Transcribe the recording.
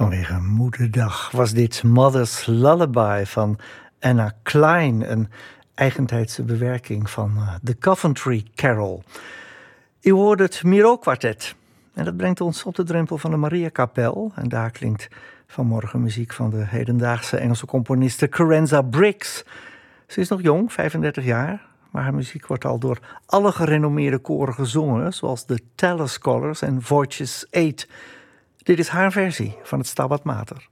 Vanwege Moederdag was dit Mother's Lullaby van Anna Klein, een eigentijdse bewerking van The Coventry Carol. U hoorde het Miro Quartet en dat brengt ons op de drempel van de Mariakapel. En daar klinkt vanmorgen muziek van de hedendaagse Engelse componiste Carenza Briggs. Ze is nog jong, 35 jaar, maar haar muziek wordt al door alle gerenommeerde koren gezongen, zoals de Tallis Scholars en Voices 8. Dit is haar versie van het Stabat Mater.